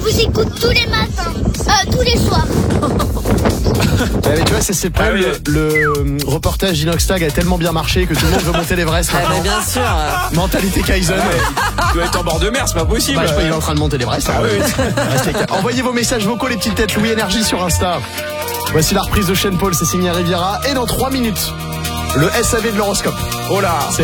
j'écoute tous les matins, tous les soirs. Mais tu vois, c'est pas le reportage d'Inoxtag a tellement bien marché que tout le monde veut monter l'Everest. Mais bien sûr. Mentalité Kaizen. Tu dois être en bord de mer, c'est pas possible. Bah, je crois qu'il est en train de monter l'Everest. Envoyez vos messages vocaux, les petites têtes Louis Énergie sur Insta. Voici la reprise de Sean Paul, c'est signé Riviera. Et dans 3 minutes, le SAV de l'horoscope. Oh là.